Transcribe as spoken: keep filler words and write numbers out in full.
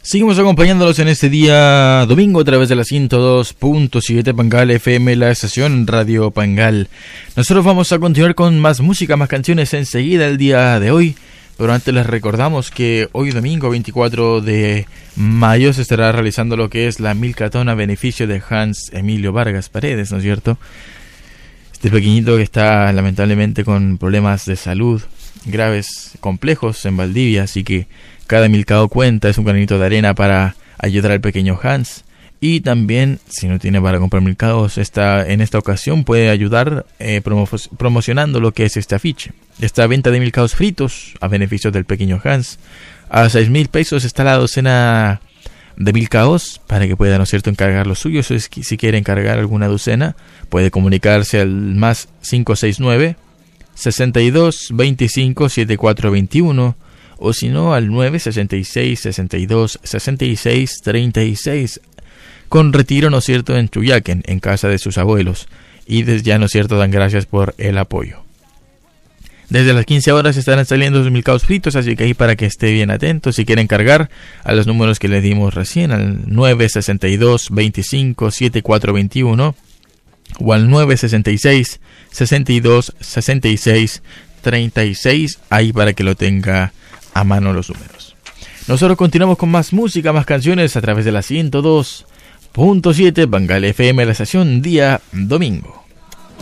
Seguimos acompañándolos en este día domingo a través de la ciento dos punto siete Pangal F M, la estación Radio Pangal. Nosotros vamos a continuar con más música, más canciones enseguida el día de hoy. Pero antes les recordamos que hoy domingo veinticuatro de mayo se estará realizando lo que es la Milcatón a beneficio de Hans Emilio Vargas Paredes, ¿no es cierto? Este pequeñito que está lamentablemente con problemas de salud graves, complejos en Valdivia, así que cada milcao cuenta, es un granito de arena para ayudar al pequeño Hans. Y también, si no tiene para comprar milcaos, esta, en esta ocasión puede ayudar eh, promo promocionando lo que es este afiche. Esta venta de milcaos fritos a beneficio del pequeño Hans. A seis mil pesos está la docena de milcaos para que pueda, ¿no es cierto?, encargar los suyos. Si quiere encargar alguna docena, puede comunicarse al más cinco seis nueve, sesenta y dos, veinticinco, setenta y cuatro veintiuno. O si no, al nueve sesenta y seis, sesenta y dos, sesenta y seis, treinta y seis. Con retiro, ¿no es cierto?, en Chuyaquen, en casa de sus abuelos. Y desde ya, ¿no es cierto?, dan gracias por el apoyo. Desde las quince horas estarán saliendo los milcaos fritos, así que ahí para que esté bien atento. Si quieren cargar a los números que le dimos recién, al nueve sesenta y dos, veinticinco, setenta y cuatro veintiuno. O al nueve sesenta y seis, sesenta y dos, sesenta y seis, treinta y seis. Ahí para que lo tenga a mano los números. Nosotros continuamos con más música, más canciones a través de la ciento dos punto siete Pangal F M, la estación día domingo.